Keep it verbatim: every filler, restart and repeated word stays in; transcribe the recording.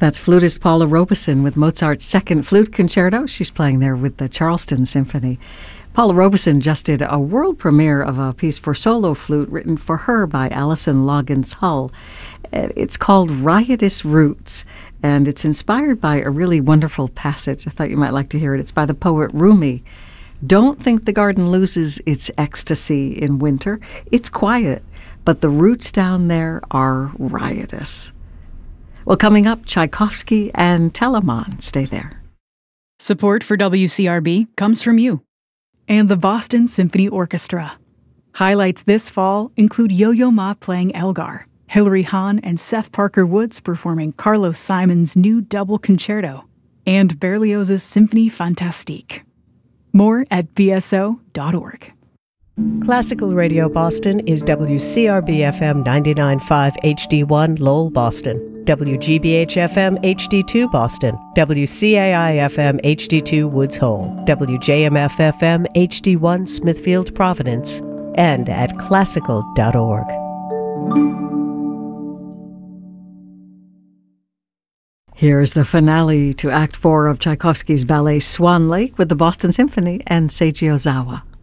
That's flutist Paula Robeson with Mozart's Second Flute Concerto. She's playing there with the Charleston Symphony. Paula Robeson just did a world premiere of a piece for solo flute written for her by Alison Loggins Hull. It's called Riotous Roots, and it's inspired by a really wonderful passage. I thought you might like to hear it. It's by the poet Rumi. Don't think the garden loses its ecstasy in winter. It's quiet, but the roots down there are riotous. Well, coming up, Tchaikovsky and Telemann. Stay there. Support for W C R B comes from you. And the Boston Symphony Orchestra. Highlights this fall include Yo-Yo Ma playing Elgar, Hilary Hahn and Seth Parker Woods performing Carlos Simon's new double concerto, and Berlioz's Symphonie Fantastique. More at b s o dot org. Classical Radio Boston is W C R B F M ninety-nine point five H D one Lowell, Boston, W G B H F M H D two Boston, W C A I F M H D two Woods Hole, W J M F F M H D one Smithfield, Providence, and at classical dot org. Here's the finale to Act Four of Tchaikovsky's ballet Swan Lake with the Boston Symphony and Seiji Ozawa.